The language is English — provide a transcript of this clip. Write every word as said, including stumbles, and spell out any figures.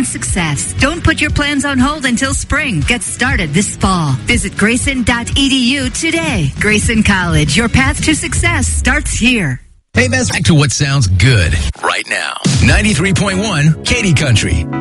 student success. Don't put your plans on hold until spring. Get started this fall. Visit grayson dot e d u today. Grayson College, your path to success starts here. Hey, that's back to what sounds good right now. ninety-three point one Katy Country.